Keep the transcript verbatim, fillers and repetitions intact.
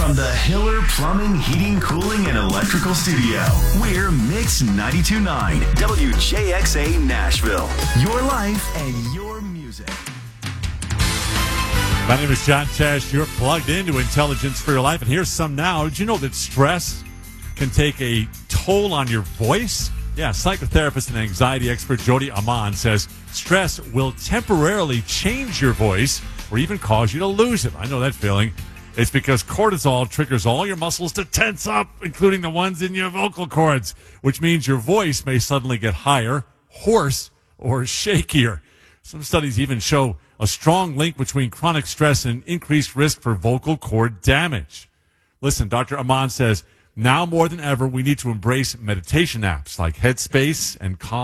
From the Hiller Plumbing, Heating, Cooling, and Electrical Studio, we're Mix ninety-two point nine, W J X A Nashville. Your life and your music. My name is John Tesh. You're plugged into Intelligence for Your Life. And here's some now. Did you know that stress can take a toll on your voice? Yeah, psychotherapist and anxiety expert Jody Amon says stress will temporarily change your voice or even cause you to lose it. I know that feeling. It's because cortisol triggers all your muscles to tense up, including the ones in your vocal cords, which means your voice may suddenly get higher, hoarse, or shakier. Some studies even show a strong link between chronic stress and increased risk for vocal cord damage. Listen, Doctor Amon says, now more than ever, we need to embrace meditation apps like Headspace and Calm.